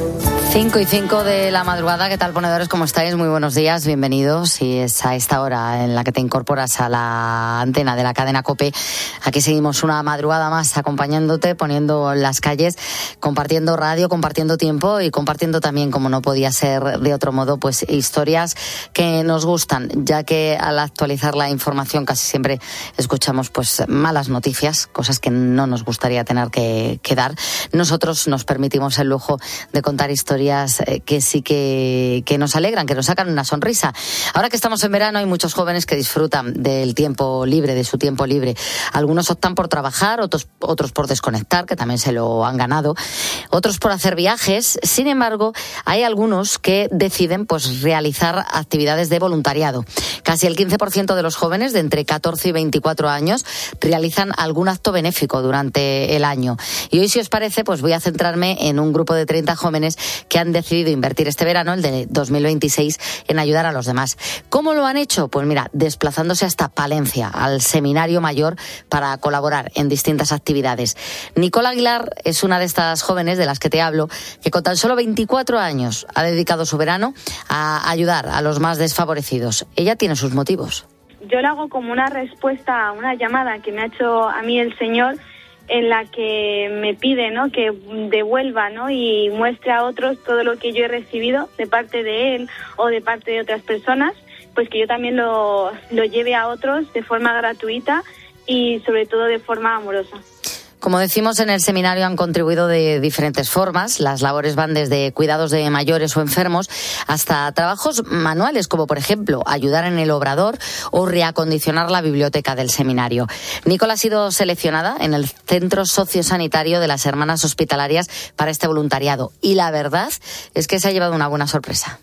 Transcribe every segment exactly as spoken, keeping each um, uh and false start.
cinco y cinco de la madrugada. ¿Qué tal, ponedores? ¿Cómo estáis? Muy buenos días, bienvenidos. Y es a esta hora en la que te incorporas a la antena de la cadena COPE. Aquí seguimos una madrugada más acompañándote, poniendo las calles, compartiendo radio, compartiendo tiempo y compartiendo también, como no podía ser de otro modo, pues historias que nos gustan, ya que al actualizar la información casi siempre escuchamos pues malas noticias, cosas que no nos gustaría tener que, que dar. Nosotros nos permitimos el lujo de contar historias que sí que, que nos alegran, que nos sacan una sonrisa. Ahora que estamos en verano hay muchos jóvenes que disfrutan del tiempo libre, de su tiempo libre. Algunos optan por trabajar, otros, otros por desconectar, que también se lo han ganado, otros por hacer viajes. Sin embargo, hay algunos que deciden pues realizar actividades de voluntariado. Casi el quince por ciento de los jóvenes de entre catorce y veinticuatro años realizan algún acto benéfico durante el año. Y hoy, si os parece, pues voy a centrarme en un grupo de treinta jóvenes que han decidido invertir este verano, el de dos mil veintiséis, en ayudar a los demás. ¿Cómo lo han hecho? Pues mira, desplazándose hasta Palencia, al Seminario Mayor, para colaborar en distintas actividades. Nicole Aguilar es una de estas jóvenes de las que te hablo, que con tan solo veinticuatro años ha dedicado su verano a ayudar a los más desfavorecidos. Ella tiene sus motivos. Yo lo hago como una respuesta a una llamada que me ha hecho a mí el Señor, en la que me pide, ¿no?, que devuelva, ¿no?, y muestre a otros todo lo que yo he recibido de parte de Él o de parte de otras personas, pues que yo también lo, lo lleve a otros de forma gratuita y sobre todo de forma amorosa. Como decimos, en el seminario han contribuido de diferentes formas. Las labores van desde cuidados de mayores o enfermos hasta trabajos manuales, como por ejemplo ayudar en el obrador o reacondicionar la biblioteca del seminario. Nicole ha sido seleccionada en el Centro Sociosanitario de las Hermanas Hospitalarias para este voluntariado. Y la verdad es que se ha llevado una buena sorpresa.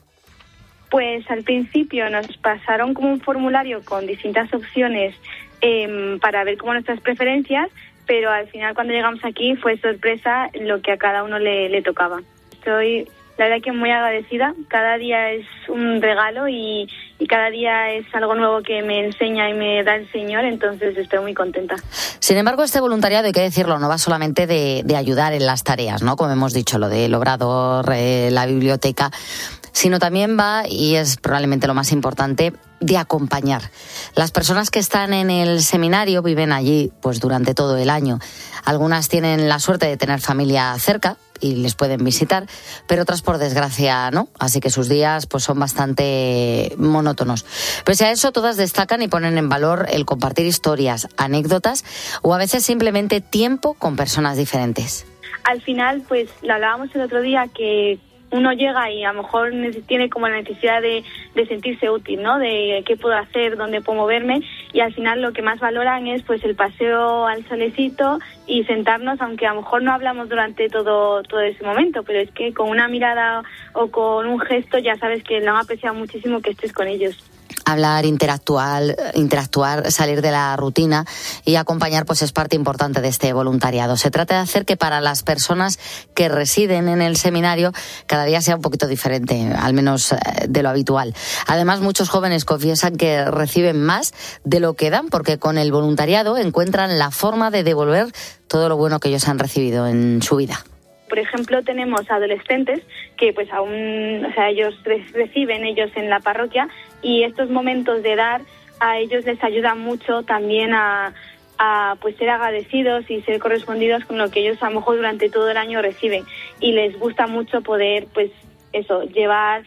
Pues al principio nos pasaron como un formulario con distintas opciones eh, para ver como nuestras preferencias, pero al final cuando llegamos aquí fue sorpresa lo que a cada uno le, le tocaba. Estoy, la verdad, que muy agradecida. Cada día es un regalo y, y cada día es algo nuevo que me enseña y me da el Señor, entonces estoy muy contenta. Sin embargo, este voluntariado, hay que decirlo, no va solamente de, de ayudar en las tareas, ¿no?, como hemos dicho, lo del obrador, eh, la biblioteca, sino también va, y es probablemente lo más importante, de acompañar. Las personas que están en el seminario viven allí pues durante todo el año. Algunas tienen la suerte de tener familia cerca y les pueden visitar, pero otras, por desgracia, no. Así que sus días pues son bastante monótonos. Pese a eso, todas destacan y ponen en valor el compartir historias, anécdotas o a veces simplemente tiempo con personas diferentes. Al final, pues lo hablábamos el otro día, que uno llega y a lo mejor tiene como la necesidad de, de sentirse útil, ¿no?, de qué puedo hacer, dónde puedo moverme, y al final lo que más valoran es pues el paseo al solecito y sentarnos, aunque a lo mejor no hablamos durante todo, todo ese momento, pero es que con una mirada o con un gesto ya sabes que lo han apreciado muchísimo que estés con ellos. Hablar, interactuar, interactuar, salir de la rutina y acompañar pues es parte importante de este voluntariado. Se trata de hacer que para las personas que residen en el seminario cada día sea un poquito diferente, al menos de lo habitual. Además, muchos jóvenes confiesan que reciben más de lo que dan, porque con el voluntariado encuentran la forma de devolver todo lo bueno que ellos han recibido en su vida. Por ejemplo, tenemos adolescentes que pues aún, o sea, ellos reciben ellos en la parroquia, y estos momentos de dar a ellos les ayudan mucho también a, a pues ser agradecidos y ser correspondidos con lo que ellos a lo mejor durante todo el año reciben, y les gusta mucho poder pues eso, llevar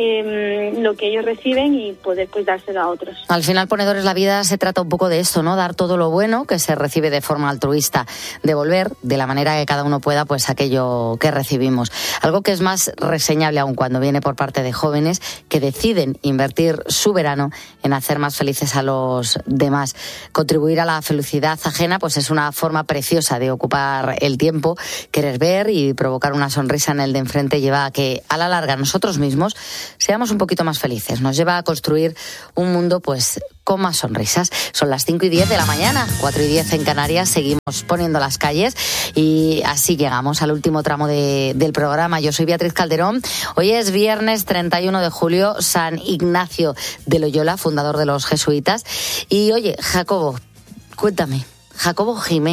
Eh, lo que ellos reciben y poder pues dárselo a otros. Al final, ponedores, la vida se trata un poco de esto, ¿no? Dar todo lo bueno que se recibe de forma altruista, devolver de la manera que cada uno pueda pues aquello que recibimos. Algo que es más reseñable aún cuando viene por parte de jóvenes que deciden invertir su verano en hacer más felices a los demás. Contribuir a la felicidad ajena pues es una forma preciosa de ocupar el tiempo. Querer ver y provocar una sonrisa en el de enfrente lleva a que a la larga nosotros mismos seamos un poquito más felices. Nos lleva a construir un mundo pues con más sonrisas. Son las cinco y diez de la mañana, cuatro y diez en Canarias. Seguimos poniendo las calles y así llegamos al último tramo de, del programa. Yo soy Beatriz Calderón. Hoy es viernes treinta y uno de julio, San Ignacio de Loyola, fundador de los jesuitas. Y oye, Jacobo, cuéntame, Jacobo Jimeno,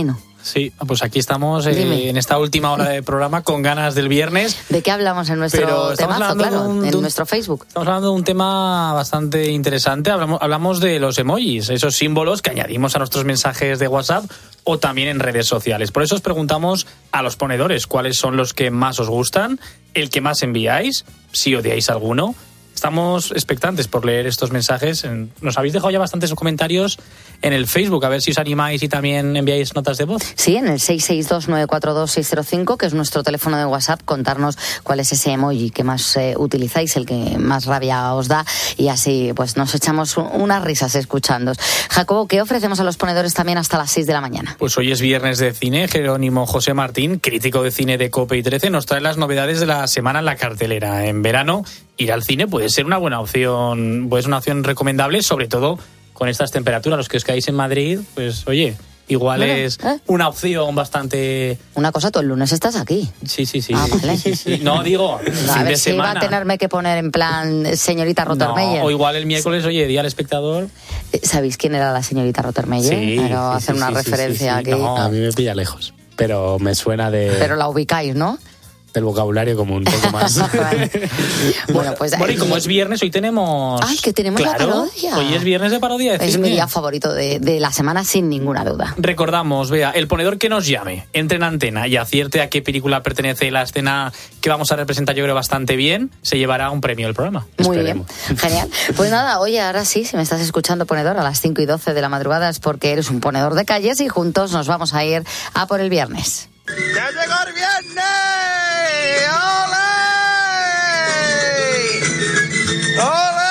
Sí, pues aquí estamos eh, en esta última hora de programa con ganas del viernes. ¿De qué hablamos en nuestro temazo, claro, un, en un, nuestro Facebook? Estamos hablando de un tema bastante interesante. Hablamos, hablamos de los emojis, esos símbolos que añadimos a nuestros mensajes de WhatsApp o también en redes sociales. Por eso os preguntamos a los ponedores cuáles son los que más os gustan, el que más enviáis, si odiáis alguno. Estamos expectantes por leer estos mensajes. Nos habéis dejado ya bastantes comentarios en el Facebook. A ver si os animáis y también enviáis notas de voz. Sí, en el seis seis dos, nueve cuatro dos, seis cero cinco, que es nuestro teléfono de WhatsApp. Contarnos cuál es ese emoji que más eh, utilizáis, el que más rabia os da. Y así pues nos echamos unas risas escuchándos. Jacobo, ¿qué ofrecemos a los ponedores también hasta las seis de la mañana? Pues hoy es viernes de cine. Jerónimo José Martín, crítico de cine de COPE y trece, nos trae las novedades de la semana en la cartelera. En verano, ir al cine puede ser una buena opción, pues una opción recomendable, sobre todo con estas temperaturas. Los que os quedáis en Madrid, pues oye, igual bueno, es ¿eh? una opción bastante... Una cosa, tú el lunes estás aquí. Sí, sí, sí. Ah, vale. sí, sí. No, digo, fin a ver de si semana. va a tenerme que poner en plan señorita Rottermeier. No, o igual el miércoles, oye, día al espectador. ¿Sabéis quién era la señorita Rottermeier? Sí. Quiero sí, hacer sí, una sí, referencia sí, sí, sí. aquí. No. A mí me pilla lejos, pero me suena de... Pero la ubicáis, ¿no? Del vocabulario como un poco más. Bueno, pues... Bueno, y como es viernes, hoy tenemos... ¡Ay, que tenemos claro, la parodia! Hoy es viernes de parodia de Es cine. mi día favorito de, de la semana, sin ninguna duda. Recordamos, vea, el ponedor que nos llame, entre en antena y acierte a qué película pertenece la escena que vamos a representar, yo creo, bastante bien, se llevará un premio del programa. Muy Esperemos. bien, genial. Pues nada, oye, ahora sí, si me estás escuchando, ponedor, a las cinco y doce de la madrugada es porque eres un ponedor de calles y juntos nos vamos a ir a por el viernes. ¡Ya llegó el viernes! ¡Ole! ¡Ole!